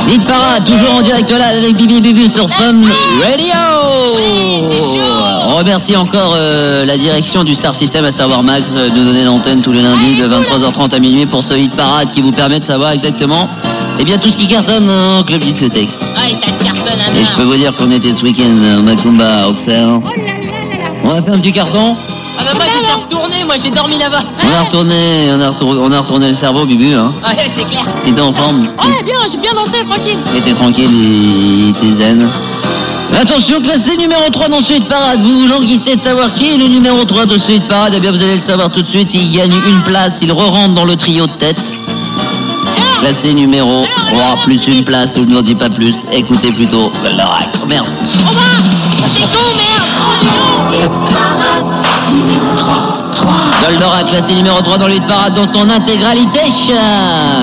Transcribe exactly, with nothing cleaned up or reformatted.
Hit Parade, toujours en direct là avec Bibi Bibu sur Fun Radio. On remercie encore euh, la direction du Star System, à savoir Max, euh, de nous donner l'antenne tous les lundis de vingt-trois heures trente à minuit pour ce Hit Parade qui vous permet de savoir exactement eh bien, tout ce qui cartonne en club discothèque. Ouais, ça cartonne à mort. Et je peux vous dire qu'on était ce week-end au Macumba à Auxerre. On a fait un petit carton. Ah bah moi j'étais retourné, moi j'ai dormi là-bas. On a retourné, on a retourné, on a retourné le cerveau, Bibu, hein. Ouais, c'est clair. T'étais en forme. Ouais, bien, j'ai bien dansé, tranquille. T'étais tranquille et t'es zen. Attention, classé numéro trois dans ce Hit Parade. Vous languissez de savoir qui est le numéro trois de ce Hit Parade. Eh bien, vous allez le savoir tout de suite. Il gagne une place, il re-rentre dans le trio de tête. Classé numéro trois, plus une place, je ne vous en dis pas plus. Écoutez plutôt Goldorak. Oh merde. Oh bah, t'es con, merde. Goldorak, classé numéro trois dans le Hit Parade dans son intégralité.